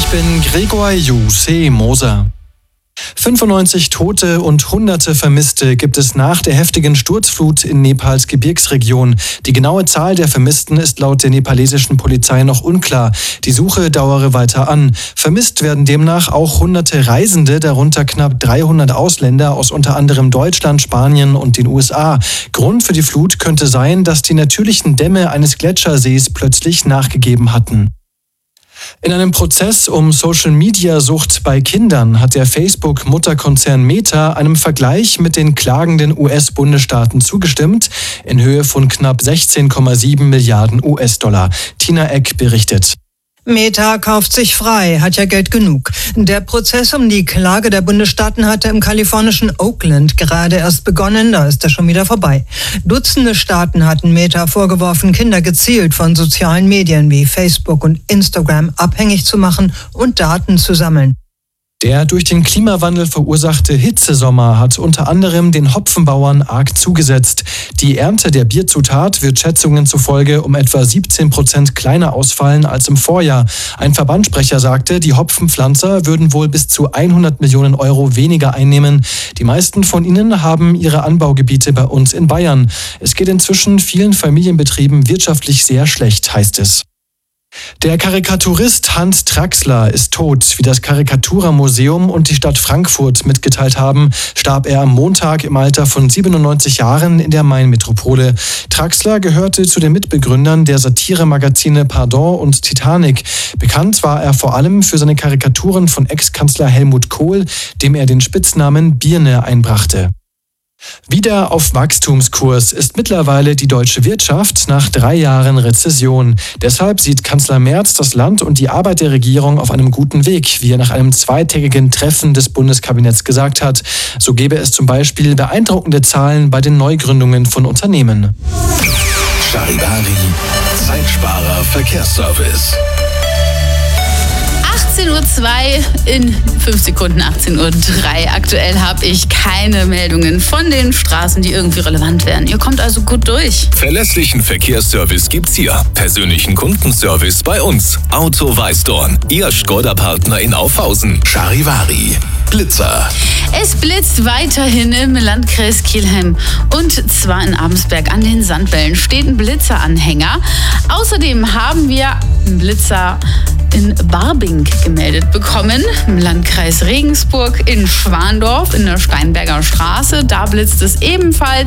bin Gregor Moser. 95 Tote und Hunderte Vermisste gibt es nach der heftigen Sturzflut in Nepals Gebirgsregion. Die genaue Zahl der Vermissten ist laut der nepalesischen Polizei noch unklar. Die Suche dauere weiter an. Vermisst werden demnach auch hunderte Reisende, darunter knapp 300 Ausländer aus unter anderem Deutschland, Spanien und den USA. Grund für die Flut könnte sein, dass die natürlichen Dämme eines Gletschersees plötzlich nachgegeben hatten. In einem Prozess um Social-Media-Sucht bei Kindern hat der Facebook-Mutterkonzern Meta einem Vergleich mit den klagenden US-Bundesstaaten zugestimmt, in Höhe von knapp 16,7 Milliarden US-Dollar. Tina Eck berichtet. Meta kauft sich frei, hat ja Geld genug. Der Prozess um die Klage der Bundesstaaten hatte im kalifornischen Oakland gerade erst begonnen, da ist er schon wieder vorbei. Dutzende Staaten hatten Meta vorgeworfen, Kinder gezielt von sozialen Medien wie Facebook und Instagram abhängig zu machen und Daten zu sammeln. Der durch den Klimawandel verursachte Hitzesommer hat unter anderem den Hopfenbauern arg zugesetzt. Die Ernte der Bierzutat wird Schätzungen zufolge um etwa 17% kleiner ausfallen als im Vorjahr. Ein Verbandssprecher sagte, die Hopfenpflanzer würden wohl bis zu 100 Millionen Euro weniger einnehmen. Die meisten von ihnen haben ihre Anbaugebiete bei uns in Bayern. Es geht inzwischen vielen Familienbetrieben wirtschaftlich sehr schlecht, heißt es. Der Karikaturist Hans Traxler ist tot. Wie das Karikaturmuseum und die Stadt Frankfurt mitgeteilt haben, starb er am Montag im Alter von 97 Jahren in der Main-Metropole. Traxler gehörte zu den Mitbegründern der Satiremagazine Pardon und Titanic. Bekannt war er vor allem für seine Karikaturen von Ex-Kanzler Helmut Kohl, dem er den Spitznamen Birne einbrachte. Wieder auf Wachstumskurs ist mittlerweile die deutsche Wirtschaft nach 3 Jahren Rezession. Deshalb sieht Kanzler Merz das Land und die Arbeit der Regierung auf einem guten Weg, wie er nach einem zweitägigen Treffen des Bundeskabinetts gesagt hat. So gebe es zum Beispiel beeindruckende Zahlen bei den Neugründungen von Unternehmen. Charivari, Zeitsparer Verkehrsservice. 18:02 Uhr, in 5 Sekunden 18:03 Uhr. Aktuell habe ich keine Meldungen von den Straßen, die irgendwie relevant wären. Ihr kommt also gut durch. Verlässlichen Verkehrsservice gibt's hier. Persönlichen Kundenservice bei uns. Auto Weißdorn. Ihr Škoda-Partner in Aufhausen. Charivari. Blitzer. Es blitzt weiterhin im Landkreis Kelheim. Und zwar in Abensberg an den Sandbällen steht ein Blitzeranhänger. Außerdem haben wir einen Blitzer in Barbing gemeldet bekommen, im Landkreis Regensburg, in Schwandorf, in der Steinberger Straße. Da blitzt es ebenfalls.